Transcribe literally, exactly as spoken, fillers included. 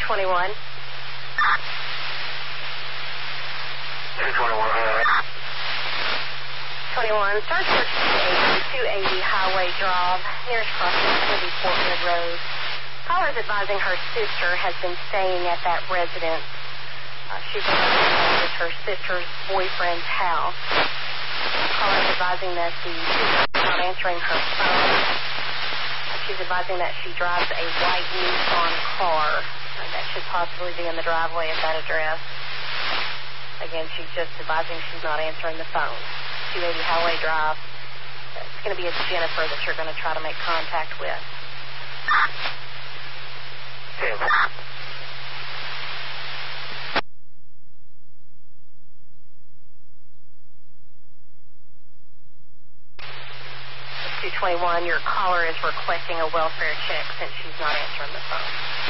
twenty-one. two twenty-one, twenty-one. Start search two eighty Highway Drive, nearest crossing Kennedy Portwood Road. Caller is advising her sister has been staying at that residence. Uh, she's at her sister's boyfriend's house. Caller is advising that the sister is not answering her phone. She's advising that she drives a white Nissan car. Uh, that should possibly be in the driveway at that address. Again, she's just advising she's not answering the phone. two eighty Highway Drive. It's going to be a Jennifer that you're going to try to make contact with. two twenty-one, your caller is requesting a welfare check since she's not answering the phone.